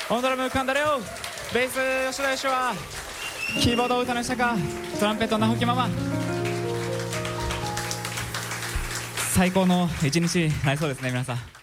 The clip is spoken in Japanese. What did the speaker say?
オンドラム神田レオ、ベース吉田義は、キーボード歌の下か、トランペットなほきママ。最高の一日になりそうですね、皆さん。